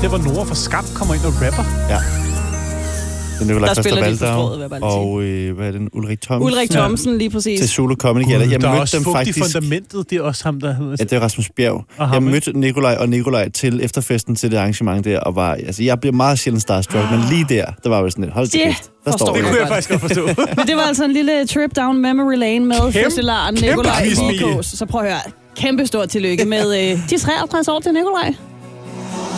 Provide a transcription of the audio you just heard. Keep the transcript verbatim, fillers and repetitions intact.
Det var Nora fra Skam kommer ind og rapper. Ja. Det er Nikolaj Der spiller de Christer forstået, Valdau og øh, hvad er det, Ulrik Thomsen? Ulrik Thomsen, lige præcis. Til Zulu Comedy Gala. Jeg der er mødte også dem Fugt faktisk... i fundamentet, det er også ham, der hedder... Ja, det er Rasmus Bjerg. Og Jeg mødte Nikolaj og Nikolaj til efterfesten til det arrangement der, og var... Altså, jeg bliver meget sjældent starstruck, men lige der, der var jo sådan et hold til kæft. Der står det kunne jeg faktisk godt forstå. Men det var altså en lille trip down memory lane med fødselaren Nikolaj Likos. Så prøv at høre. Kæmpe stort tillykke med øh, de treoghalvtreds år til Nikolaj.